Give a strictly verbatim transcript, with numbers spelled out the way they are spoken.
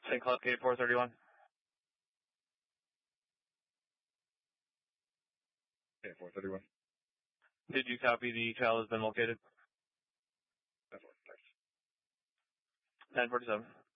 Saint Cloud Gate four thirty-one. Okay, four thirty-one. Did you copy the child has been located? That's what, thanks. ten forty-seven.